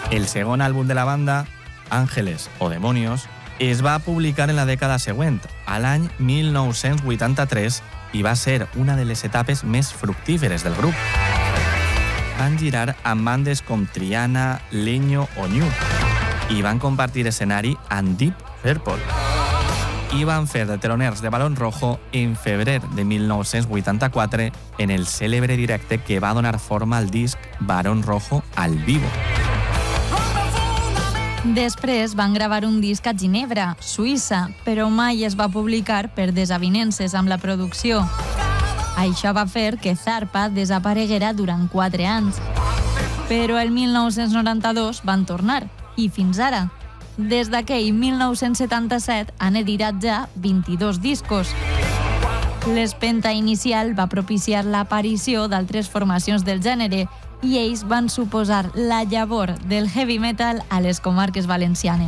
El segon àlbum de la banda, Ángeles o Demonios, es va publicar en la dècada següent, a l'any 1983, i va ser una de les etapes més fructíferes del grup. Van girar amb bandes com Triana, Leño o New, i van compartir escenari amb Deep Purple. I van fer de teloners de Balón Rojo en febrer de 1984 en el cèlebre directe que va donar forma al disc Barón Rojo al vivo. Després van gravar un disc a Ginebra, Suïssa, però mai es va publicar per desavinences amb la producció. Això va fer que Zarpa desapareguera durant 4 anys. Però el 1992 van tornar, i fins ara. Des d'aquell 1977 han editat ja 22 discos. L'espenta inicial va propiciar l'aparició d'altres formacions del gènere i ells van suposar la llavor del heavy metal a les comarques valencianes.